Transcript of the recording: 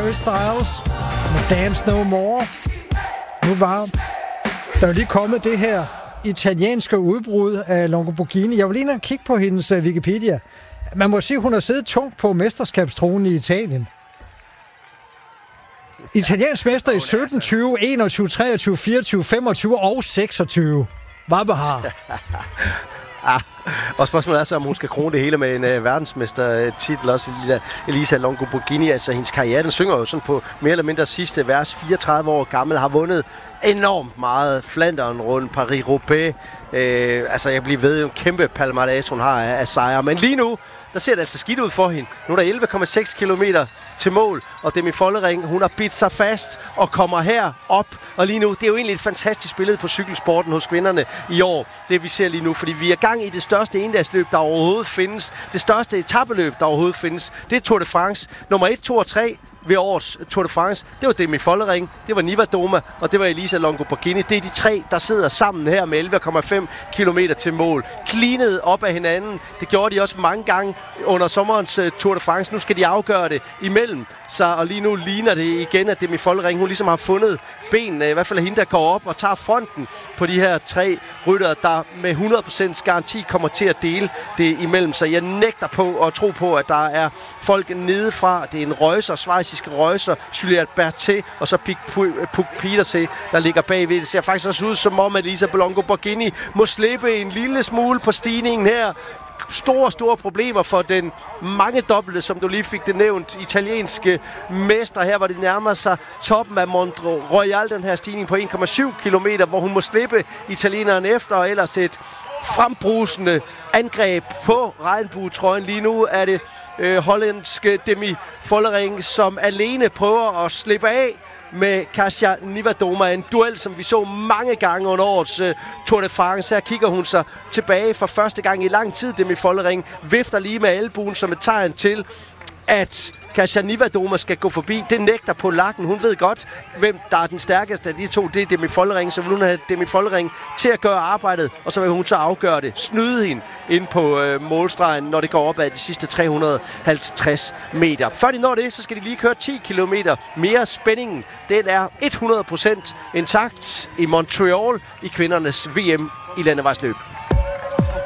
Harry Styles med Dance No More. Nu var der lige kommet det her italienske udbrud af Longoborghini. Jeg vil lige kigge på hendes Wikipedia. Man må sige, hun har siddet tungt på mesterskabstronen i Italien. Italiensk mester i 17, 20, 21, 23, 24, 25 og 26. Vabahar. Og spørgsmålet er så, om hun skal krone det hele med en verdensmestertitel, også Elisa Longoborghini. Altså, hendes karriere, den synger jo sådan på mere eller mindre sidste vers. 34 år gammel, har vundet enormt meget. Flandern rundt, Paris-Roubaix. Jeg bliver ved, en kæmpe palmarès, hun har af sejre. Men lige nu, der ser det altså skidt ud for hende. Nu er der 11,6 kilometer til mål, og Demi Follering, hun har bidt sig fast og kommer her op. Og lige nu, det er jo egentlig et fantastisk billede på cykelsporten hos kvinderne i år, det vi ser lige nu, fordi vi er gang i det største endagsløb, der overhovedet findes. Det største etapeløb, der overhovedet findes, det er Tour de France. Nummer 1, 2 og 3 ved årets Tour de France, det var Demi Follering, det var Niva Doma, og det var Elisa Longoborghini. Det er de tre, der sidder sammen her med 11,5 kilometer til mål. Cleanet op af hinanden. Det gjorde de også mange gange under sommerens Tour de France. Nu skal de afgøre det imellem sig, og lige nu ligner det igen, at Demi Follering, hun ligesom har fundet benene, i hvert fald hende, der går op og tager fronten på de her tre ryttere, der med 100% garanti kommer til at dele det imellem sig. Jeg nægter på at tro på, at der er folk nedefra. Det er en røjser, schweiziske røjser, Juliette Berthet og så Puk Pieterse, der ligger bagved. Det ser faktisk også ud som om, at Elisa Longoborghini må slippe en lille smule på stigningen her. Store problemer for den mangedobbelte, som du lige fik det nævnt, italienske mester. Her var det nærmer sig toppen af Mont Royal, den her stigning på 1,7 kilometer, hvor hun må slippe italieneren efter, og ellers et frembrusende angreb på regnbuetrøjen. Lige nu er det hollandske Demi Follering, som alene prøver at slippe af med Kasia Niva-Doma. En duel, som vi så mange gange under årets Tour de France. Her kigger hun sig tilbage for første gang i lang tid. Demi Follering vifter lige med albuen som et tegn til, at Kasia Niva-Doma skal gå forbi. Det nægter på lakken. Hun ved godt, hvem der er den stærkeste af de to. Det er Demi Follering. Så vil hun have Demi Follering til at gøre arbejdet, og så vil hun så afgøre det. Snyde hende ind på målstregen, når det går op ad de sidste 350 meter. Før de når det, så skal de lige køre 10 kilometer mere. Spændingen, den er 100% intakt i Montreal i kvindernes VM i landevejsløb.